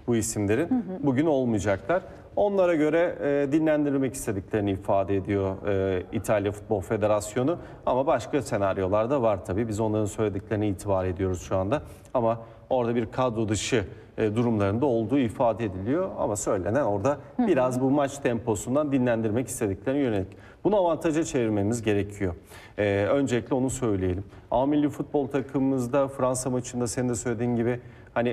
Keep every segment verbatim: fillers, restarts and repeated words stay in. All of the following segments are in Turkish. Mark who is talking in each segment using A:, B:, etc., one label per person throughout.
A: bu isimlerin. Hı hı. Bugün olmayacaklar. Onlara göre e, dinlendirmek istediklerini ifade ediyor e, İtalya Futbol Federasyonu. Ama başka senaryolar da var tabii. Biz onların söylediklerine itibar ediyoruz şu anda. Ama orada bir kadro dışı e, durumlarında olduğu ifade ediliyor. Ama söylenen orada hı hı. biraz bu maç temposundan dinlendirmek istediklerine yönelik. Bunu avantaja çevirmemiz gerekiyor. E, öncelikle onu söyleyelim. A milli futbol takımımızda Fransa maçında senin de söylediğin gibi hani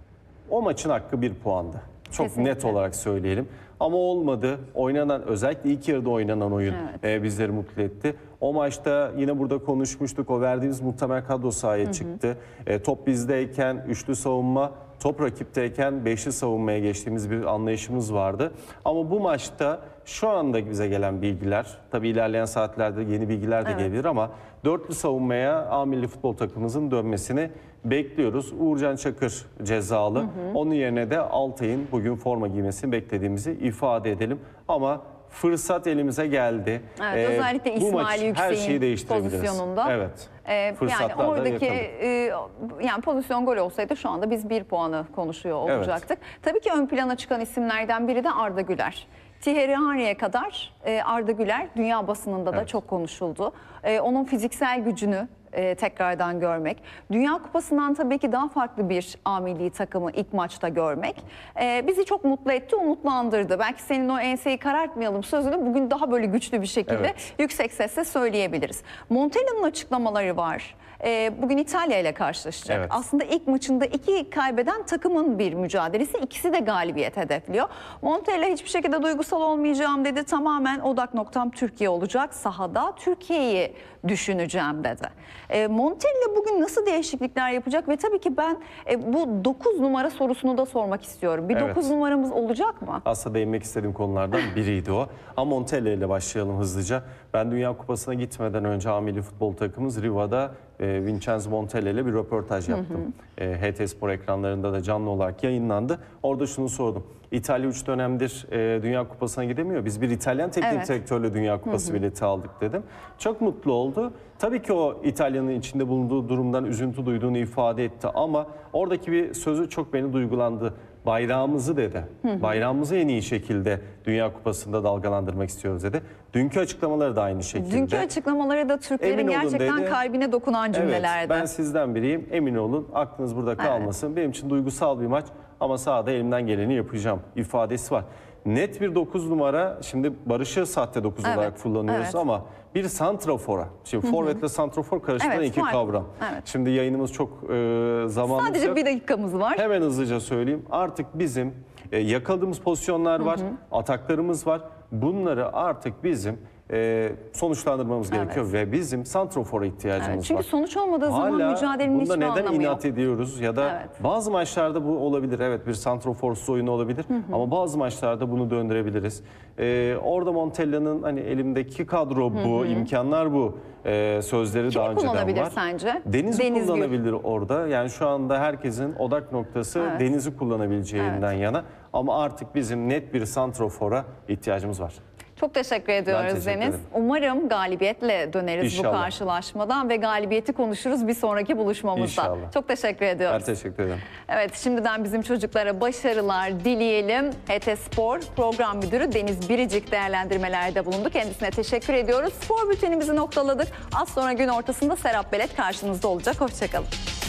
A: o maçın hakkı bir puandı. Çok Kesinlikle. net olarak söyleyelim. Ama olmadı. Oynanan, özellikle ilk yarıda oynanan oyun evet. e, bizleri mutlu etti. O maçta yine burada konuşmuştuk. O verdiğimiz muhtemel kadro sahaya hı hı. çıktı. E, top bizdeyken üçlü savunma, top rakipteyken beşli savunmaya geçtiğimiz bir anlayışımız vardı. Ama bu maçta şu anda bize gelen bilgiler, tabii ilerleyen saatlerde yeni bilgiler de evet. gelebilir ama dörtlü savunmaya A milli futbol takımımızın dönmesini bekliyoruz. Uğurcan Çakır cezalı. Hı hı. Onun yerine de Altay'ın bugün forma giymesini beklediğimizi ifade edelim. Ama fırsat elimize geldi.
B: Evet, ee, özellikle İsmail Yüksek'in pozisyonunda.
A: Evet.
B: Ee, yani oradaki e, yani pozisyon gol olsaydı şu anda biz bir puanı konuşuyor olacaktık. Evet. Tabii ki ön plana çıkan isimlerden biri de Arda Güler. Thierry Henry'e kadar e, Arda Güler dünya basınında evet. da çok konuşuldu. E, onun fiziksel gücünü e, tekrardan görmek. Dünya Kupası'ndan tabii ki daha farklı bir A milli takımı ilk maçta görmek e, bizi çok mutlu etti, umutlandırdı. Belki senin o enseyi karartmayalım sözünü bugün daha böyle güçlü bir şekilde evet. yüksek sesle söyleyebiliriz. Montella'nın açıklamaları var. E, bugün İtalya ile karşılaşacak. Evet. Aslında ilk maçında iki kaybeden takımın bir mücadelesi. İkisi de galibiyet hedefliyor. Montella hiçbir şekilde duygusal olmayacağım dedi. Tamamen odak noktam Türkiye olacak. Sahada Türkiye'yi düşüneceğim dedi. E, Montella bugün nasıl değişiklikler yapacak ve tabii ki ben e, bu dokuz numara sorusunu da sormak istiyorum. Bir dokuz evet. numaramız olacak mı?
A: Aslında değinmek istediğim konulardan biriydi o. Ama Montella ile başlayalım hızlıca. Ben Dünya Kupası'na gitmeden önce A milli futbol takımımız Riva'da e, Vincenzo Montella ile bir röportaj yaptım. Hı hı. E, H T Spor ekranlarında da canlı olarak yayınlandı. Orada şunu sordum. İtalya üç dönemdir e, Dünya Kupası'na gidemiyor. Biz bir İtalyan teknik evet. direktörle Dünya Kupası hı hı. bileti aldık dedim. Çok mutlu oldu. Tabii ki o İtalya'nın içinde bulunduğu durumdan üzüntü duyduğunu ifade etti ama oradaki bir sözü çok beni duygulandı. Bayrağımızı dedi. Hı hı. Bayrağımızı en iyi şekilde Dünya Kupası'nda dalgalandırmak istiyoruz dedi. Dünkü açıklamaları da aynı şekilde.
B: Dünkü açıklamaları da Türklerin gerçekten dedi, kalbine dokunan cümlelerdi.
A: Evet, ben sizden biriyim. Emin olun, aklınız burada kalmasın. Evet. Benim için duygusal bir maç ama sahada elimden geleni yapacağım ifadesi var. Net bir dokuz numara, şimdi Barış'ı sahte dokuz evet. olarak kullanıyoruz evet. ama bir santrafora. Şimdi forvetle santrafor karıştıran evet, iki var. kavram. Evet. Şimdi yayınımız çok e, zamanımız
B: Sadece
A: yok.
B: bir dakikamız var.
A: Hemen hızlıca söyleyeyim. Artık bizim e, yakaladığımız pozisyonlar var, hı hı. ataklarımız var. Bunları artık bizim e, sonuçlandırmamız evet. gerekiyor ve bizim santrafora ihtiyacımız evet,
B: çünkü var. Çünkü sonuç olmadığı
A: Hala
B: zaman mücadelenin hiçbir anlamı yok.
A: Neden inat ediyoruz ya da evet. bazı maçlarda bu olabilir. Evet, bir santraforsuz oyunu olabilir hı hı. ama bazı maçlarda bunu döndürebiliriz. E, orada Montella'nın hani elimdeki kadro bu, hı hı. imkanlar bu e, sözleri Kimi daha önceden var.
B: kullanabilir sence?
A: Deniz'i
B: Deniz
A: kullanabilir Gül. orada. Yani şu anda herkesin odak noktası evet. Deniz'i kullanabileceğinden evet. yana ama artık bizim net bir santrafora ihtiyacımız var.
B: Çok teşekkür ediyoruz teşekkür Deniz. Ederim. Umarım galibiyetle döneriz İnşallah. bu karşılaşmadan ve galibiyeti konuşuruz bir sonraki buluşmamızda. İnşallah. Çok teşekkür ediyoruz.
A: Ben teşekkür ederim.
B: Evet, şimdiden bizim çocuklara başarılar dileyelim. H T Spor Program Müdürü Deniz Biricik değerlendirmelerde bulundu. Kendisine teşekkür ediyoruz. Spor bültenimizi noktaladık. Az sonra gün ortasında Serap Belet karşınızda olacak. Hoşçakalın.